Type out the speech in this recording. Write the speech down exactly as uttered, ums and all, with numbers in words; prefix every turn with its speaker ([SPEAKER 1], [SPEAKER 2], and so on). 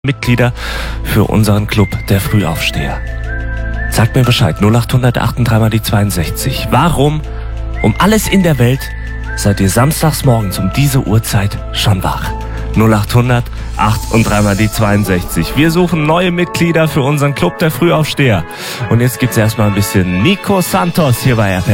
[SPEAKER 1] Mitglieder für unseren Club der Frühaufsteher. Sagt mir Bescheid, null acht hundert drei mal die zweiundsechzig. Warum um alles in der Welt seid ihr samstags morgens um diese Uhrzeit schon wach? null acht hundert drei mal die zweiundsechzig. Wir suchen neue Mitglieder für unseren Club der Frühaufsteher. Und jetzt gibt's erstmal ein bisschen Nico Santos hier bei R P R.